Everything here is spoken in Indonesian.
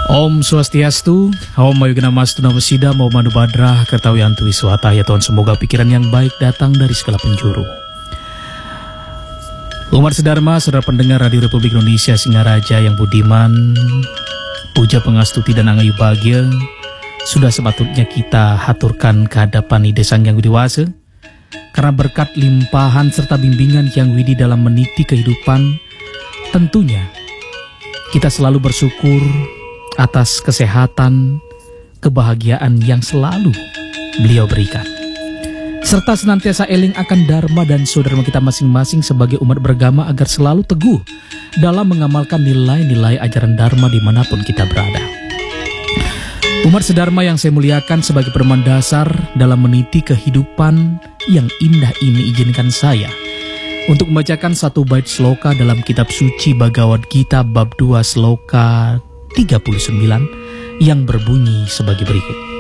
Om Swastiastu, Om Mayugana Mastu Namo Sida, Om Manu Badra, Kertawiantu Wiswata, ya Tuhan, semoga pikiran yang baik datang dari segala penjuru. Umat Sedharma, saudara pendengar Radio Republik Indonesia Singaraja yang budiman, puja pengastuti dan angayu bahagia, sudah sepatutnya kita haturkan kehadapan Ide Sang Yang Widiwasa, karena berkat limpahan serta bimbingan Yang Widi dalam meniti kehidupan, tentunya kita selalu bersyukur atas kesehatan, kebahagiaan yang selalu beliau berikan. Serta senantiasa eling akan dharma dan swadharma kita masing-masing sebagai umat beragama agar selalu teguh dalam mengamalkan nilai-nilai ajaran dharma dimanapun kita berada. Umat sedharma yang saya muliakan, sebagai pedoman dasar dalam meniti kehidupan yang indah ini, izinkan saya untuk membacakan satu bait sloka dalam kitab suci Bhagavad Gita bab 2 sloka 39 yang berbunyi sebagai berikut.